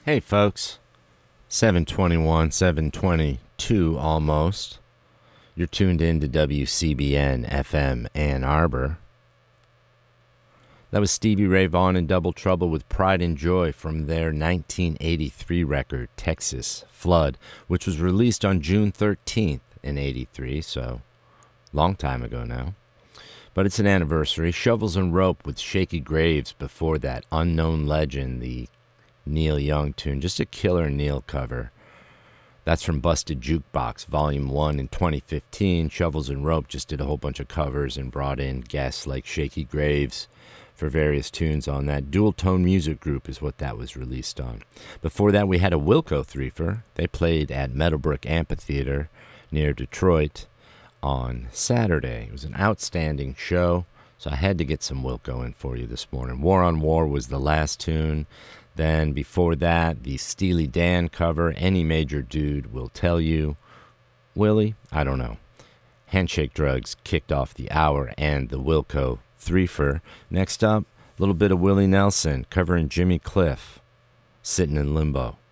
Hey folks, 721, 722 almost. You're tuned in to WCBN FM Ann Arbor. That was Stevie Ray Vaughan and Double Trouble with Pride and Joy from their 1983 record, Texas Flood, which was released on June 13th in 83, so long time ago now. But it's an anniversary. Shovels and Rope with Shaky Graves before that. Unknown Legend, the Neil Young tune, just a killer Neil cover. That's from Busted Jukebox, Volume 1 in 2015. Shovels and Rope just did a whole bunch of covers and brought in guests like Shaky Graves for various tunes on that. Dual Tone Music Group is what that was released on. Before that, we had a Wilco threefer. They played at Meadowbrook Amphitheater near Detroit on Saturday. It was an outstanding show, so I had to get some Wilco in for you this morning. War on War was the last tune. Then before that, the Steely Dan cover, Any Major Dude Will Tell You. Willie? I don't know. Handshake Drugs kicked off the hour and the Wilco threefer. Next up, a little bit of Willie Nelson covering Jimmy Cliff, Sitting in Limbo.